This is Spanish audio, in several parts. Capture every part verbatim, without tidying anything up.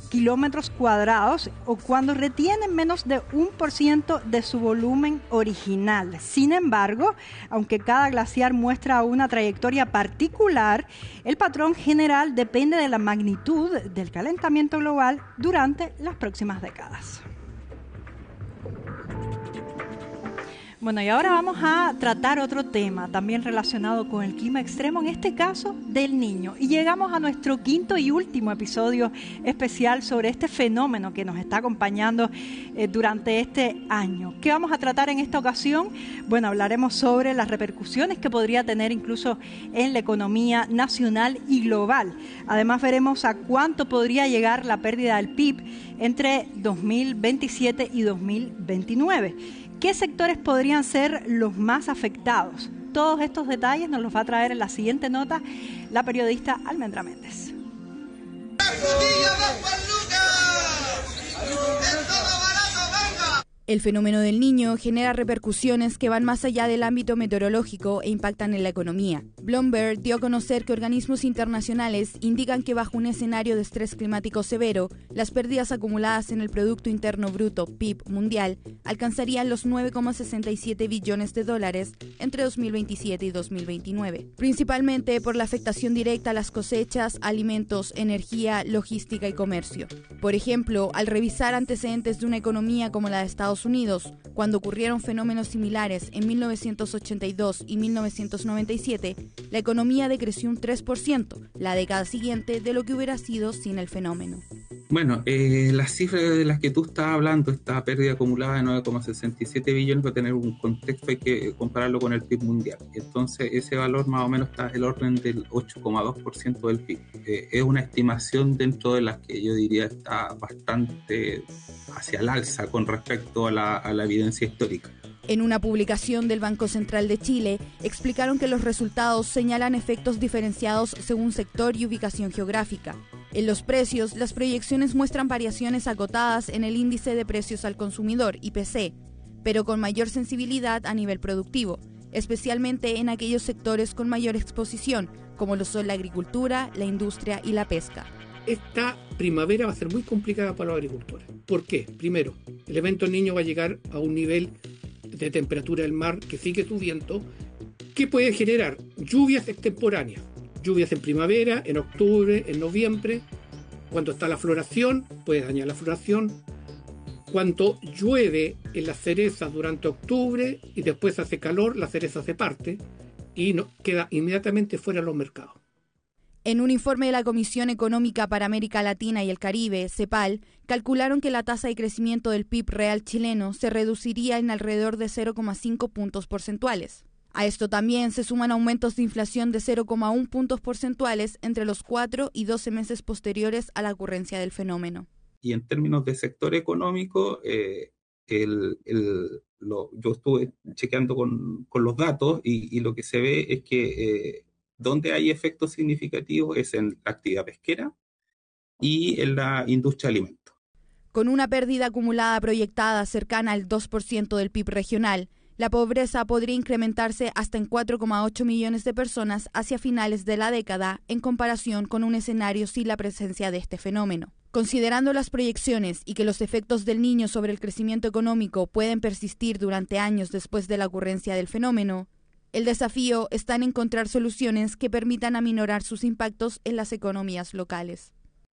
kilómetros cuadrados o cuando retienen menos de un por ciento de su volumen original. Sin embargo, aunque cada glaciar muestra una trayectoria particular, el patrón general depende de la magnitud del calentamiento global durante las próximas décadas. Bueno, y ahora vamos a tratar otro tema también relacionado con el clima extremo, en este caso del Niño. Y llegamos a nuestro quinto y último episodio especial sobre este fenómeno que nos está acompañando eh, durante este año. ¿Qué vamos a tratar en esta ocasión? Bueno, hablaremos sobre las repercusiones que podría tener incluso en la economía nacional y global. Además, veremos a cuánto podría llegar la pérdida del P I B entre dos mil veintisiete y dos mil veintinueve. ¿Qué sectores podrían ser los más afectados? Todos estos detalles nos los va a traer en la siguiente nota la periodista Almendra Méndez. El fenómeno del Niño genera repercusiones que van más allá del ámbito meteorológico e impactan en la economía. Bloomberg dio a conocer que organismos internacionales indican que bajo un escenario de estrés climático severo, las pérdidas acumuladas en el Producto Interno Bruto P I B mundial alcanzarían los nueve coma sesenta y siete billones de dólares entre dos mil veintisiete y dos mil veintinueve, principalmente por la afectación directa a las cosechas, alimentos, energía, logística y comercio. Por ejemplo, al revisar antecedentes de una economía como la de Estados Unidos, cuando ocurrieron fenómenos similares en mil novecientos ochenta y dos y mil novecientos noventa y siete, la economía decreció un tres por ciento, la década siguiente de lo que hubiera sido sin el fenómeno. Bueno, eh, las cifras de las que tú estás hablando, esta pérdida acumulada de nueve coma sesenta y siete billones, para tener un contexto hay que compararlo con el P I B mundial. Entonces, ese valor más o menos está el orden del ocho coma dos por ciento del P I B. Eh, es una estimación dentro de las que yo diría está bastante hacia el alza con respecto a la, a la evidencia histórica. En una publicación del Banco Central de Chile, explicaron que los resultados señalan efectos diferenciados según sector y ubicación geográfica. En los precios, las proyecciones muestran variaciones acotadas en el índice de precios al consumidor, I P C, pero con mayor sensibilidad a nivel productivo, especialmente en aquellos sectores con mayor exposición, como lo son la agricultura, la industria y la pesca. Esta primavera va a ser muy complicada para los agricultores. ¿Por qué? Primero, el evento Niño va a llegar a un nivel de temperatura del mar que sigue subiendo, que puede generar lluvias extemporáneas, lluvias en primavera, en octubre, en noviembre, cuando está la floración, puede dañar la floración, cuando llueve en las cerezas durante octubre y después hace calor, la cereza se parte y no, queda inmediatamente fuera de los mercados. En un informe de la Comisión Económica para América Latina y el Caribe, CEPAL, calcularon que la tasa de crecimiento del P I B real chileno se reduciría en alrededor de cero coma cinco puntos porcentuales. A esto también se suman aumentos de inflación de cero coma uno puntos porcentuales entre los cuatro y doce meses posteriores a la ocurrencia del fenómeno. Y en términos de sector económico, eh, el, el, lo, yo estuve chequeando con, con los datos y, y lo que se ve es que eh, donde hay efectos significativos es en la actividad pesquera y en la industria de alimentos. Con una pérdida acumulada proyectada cercana al dos por ciento del P I B regional, la pobreza podría incrementarse hasta en cuatro coma ocho millones de personas hacia finales de la década en comparación con un escenario sin la presencia de este fenómeno. Considerando las proyecciones y que los efectos del Niño sobre el crecimiento económico pueden persistir durante años después de la ocurrencia del fenómeno, el desafío está en encontrar soluciones que permitan aminorar sus impactos en las economías locales.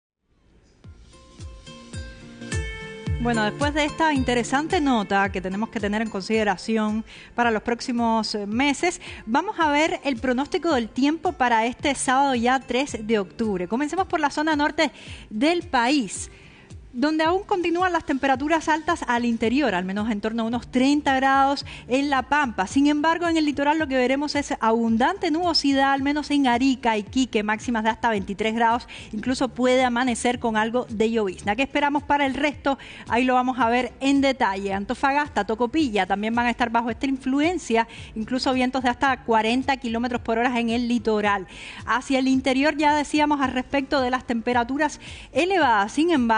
Bueno, después de esta interesante nota que tenemos que tener en consideración para los próximos meses, vamos a ver el pronóstico del tiempo para este sábado ya tres de octubre. Comencemos por la zona norte del país, donde aún continúan las temperaturas altas al interior, al menos en torno a unos treinta grados en La Pampa. Sin embargo, en el litoral lo que veremos es abundante nubosidad, al menos en Arica, Iquique, máximas de hasta veintitrés grados. Incluso puede amanecer con algo de llovizna. ¿Qué esperamos para el resto? Ahí lo vamos a ver en detalle. Antofagasta, Tocopilla también van a estar bajo esta influencia, incluso vientos de hasta cuarenta kilómetros por hora en el litoral. Hacia el interior ya decíamos al respecto de las temperaturas elevadas. Sin embargo, en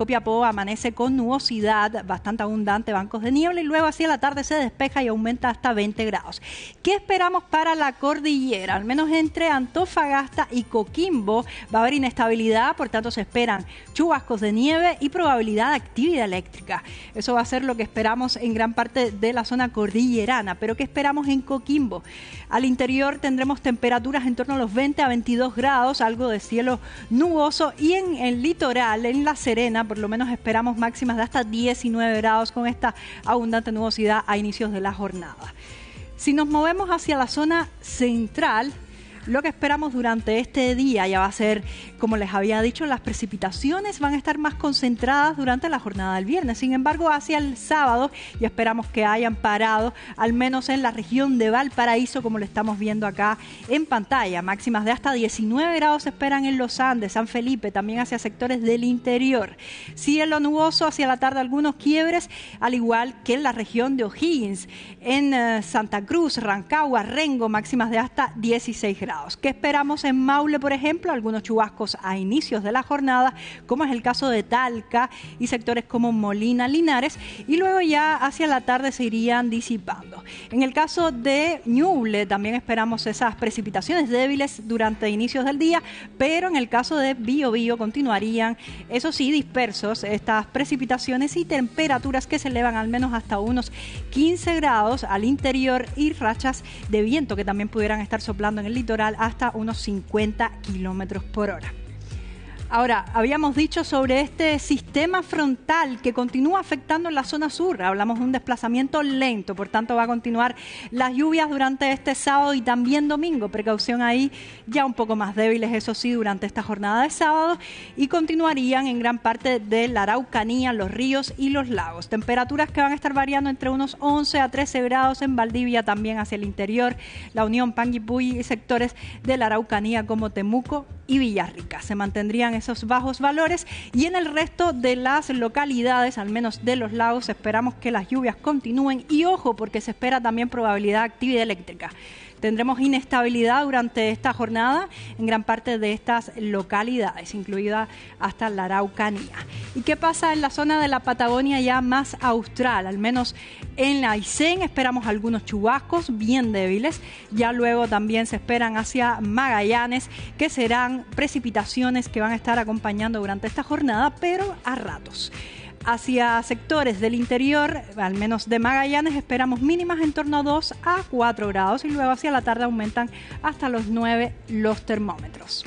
Copiapó amanece con nubosidad bastante abundante, bancos de niebla, y luego hacia la tarde se despeja y aumenta hasta veinte grados. ¿Qué esperamos para la cordillera? Al menos entre Antofagasta y Coquimbo va a haber inestabilidad, por tanto se esperan chubascos de nieve y probabilidad de actividad eléctrica. Eso va a ser lo que esperamos en gran parte de la zona cordillerana. Pero ¿qué esperamos en Coquimbo? Al interior tendremos temperaturas en torno a los veinte a veintidós grados, algo de cielo nuboso, y en el litoral, en La Serena, por lo menos esperamos máximas de hasta diecinueve grados con esta abundante nubosidad a inicios de la jornada. Si nos movemos hacia la zona central, lo que esperamos durante este día ya va a ser, como les había dicho, las precipitaciones van a estar más concentradas durante la jornada del viernes. Sin embargo, hacia el sábado ya esperamos que hayan parado, al menos en la región de Valparaíso, como lo estamos viendo acá en pantalla. Máximas de hasta diecinueve grados se esperan en Los Andes, San Felipe, también hacia sectores del interior. Cielo nuboso, hacia la tarde algunos quiebres, al igual que en la región de O'Higgins. En uh, Santa Cruz, Rancagua, Rengo, máximas de hasta dieciséis grados. ¿Qué esperamos en Maule, por ejemplo? Algunos chubascos a inicios de la jornada, como es el caso de Talca y sectores como Molina, Linares, y luego ya hacia la tarde se irían disipando. En el caso de Ñuble también esperamos esas precipitaciones débiles durante inicios del día, pero en el caso de Biobío continuarían, eso sí, dispersos estas precipitaciones y temperaturas que se elevan al menos hasta unos quince grados al interior, y rachas de viento que también pudieran estar soplando en el litoral hasta unos cincuenta kilómetros por hora. Ahora, habíamos dicho sobre este sistema frontal que continúa afectando en la zona sur. Hablamos de un desplazamiento lento, por tanto va a continuar las lluvias durante este sábado y también domingo. Precaución ahí, ya un poco más débiles, eso sí, durante esta jornada de sábado, y continuarían en gran parte de la Araucanía, los ríos y los lagos. Temperaturas que van a estar variando entre unos once a trece grados en Valdivia, también hacia el interior, La Unión, Panguipulli y sectores de la Araucanía como Temuco y Villarrica. Se mantendrían esos bajos valores, y en el resto de las localidades, al menos de los lagos, esperamos que las lluvias continúen, y ojo, porque se espera también probabilidad de actividad eléctrica. Tendremos inestabilidad durante esta jornada en gran parte de estas localidades, incluida hasta la Araucanía. ¿Y qué pasa en la zona de la Patagonia ya más austral? Al menos en la Aysén esperamos algunos chubascos bien débiles. Ya luego también se esperan hacia Magallanes, que serán precipitaciones que van a estar acompañando durante esta jornada, pero a ratos. Hacia sectores del interior, al menos de Magallanes, esperamos mínimas en torno a dos a cuatro grados, y luego hacia la tarde aumentan hasta los nueve los termómetros.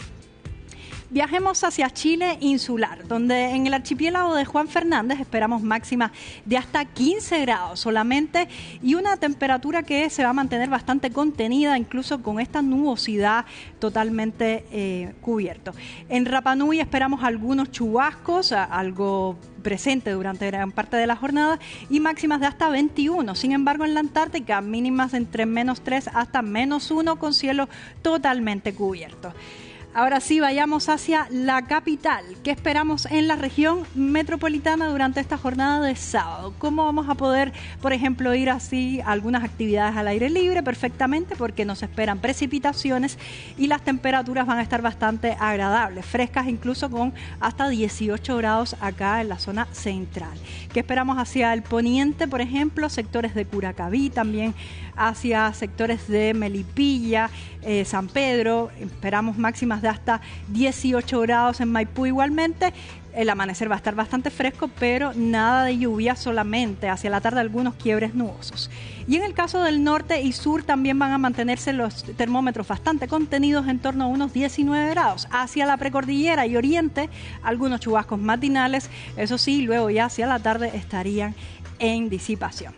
Viajemos hacia Chile insular, donde en el archipiélago de Juan Fernández esperamos máxima de hasta quince grados solamente, y una temperatura que se va a mantener bastante contenida, incluso con esta nubosidad totalmente eh, cubierto. En Rapa Nui esperamos algunos chubascos, algo presente durante gran parte de la jornada, y máximas de hasta veintiuno. Sin embargo, en la Antártica, mínimas entre menos tres hasta menos uno, con cielo totalmente cubierto. Ahora sí, vayamos hacia la capital. ¿Qué esperamos en la región metropolitana durante esta jornada de sábado? ¿Cómo vamos a poder, por ejemplo, ir así a algunas actividades al aire libre? Perfectamente, porque nos esperan precipitaciones y las temperaturas van a estar bastante agradables, frescas, incluso con hasta dieciocho grados acá en la zona central. ¿Qué esperamos hacia el poniente, por ejemplo? Sectores de Curacaví, también hacia sectores de Melipilla, eh, San Pedro. Esperamos máximas de hasta dieciocho grados en Maipú igualmente. El amanecer va a estar bastante fresco, pero nada de lluvia, solamente hacia la tarde algunos quiebres nubosos. Y en el caso del norte y sur también van a mantenerse los termómetros bastante contenidos en torno a unos diecinueve grados. Hacia la precordillera y oriente, algunos chubascos matinales, eso sí, luego ya hacia la tarde estarían en disipación.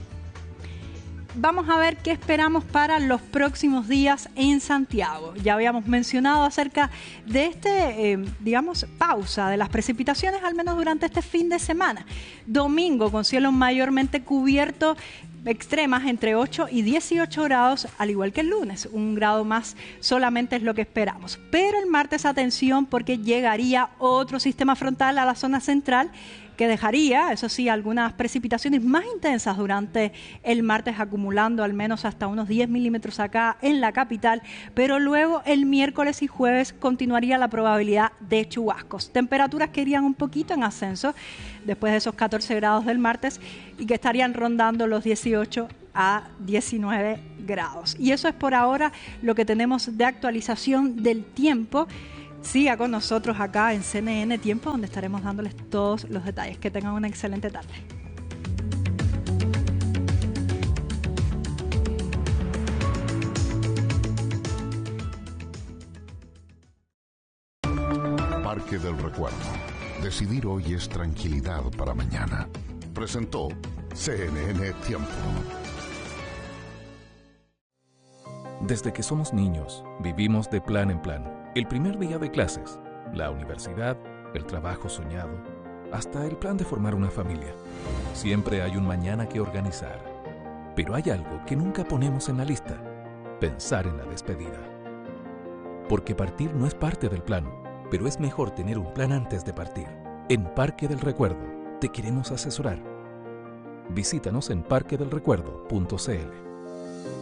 Vamos a ver qué esperamos para los próximos días en Santiago. Ya habíamos mencionado acerca de este, eh, digamos, pausa de las precipitaciones, al menos durante este fin de semana. Domingo con cielo mayormente cubierto, extremas entre ocho y dieciocho grados, al igual que el lunes. Un grado más solamente es lo que esperamos. Pero el martes, atención, porque llegaría otro sistema frontal a la zona central. que dejaría, eso sí, algunas precipitaciones más intensas durante el martes, acumulando al menos hasta unos diez milímetros acá en la capital, pero luego el miércoles y jueves continuaría la probabilidad de chubascos. Temperaturas que irían un poquito en ascenso después de esos catorce grados del martes y que estarían rondando los dieciocho a diecinueve grados. Y eso es por ahora lo que tenemos de actualización del tiempo. Siga con nosotros acá en C N N Tiempo, donde estaremos dándoles todos los detalles. Que tengan una excelente tarde. Parque del Recuerdo. Decidir hoy es tranquilidad para mañana. Presentó C N N Tiempo. Desde que somos niños, vivimos de plan en plan. El primer día de clases, la universidad, el trabajo soñado, hasta el plan de formar una familia. Siempre hay un mañana que organizar. Pero hay algo que nunca ponemos en la lista: pensar en la despedida. Porque partir no es parte del plan, pero es mejor tener un plan antes de partir. En Parque del Recuerdo te queremos asesorar. Visítanos en parque del recuerdo punto c l.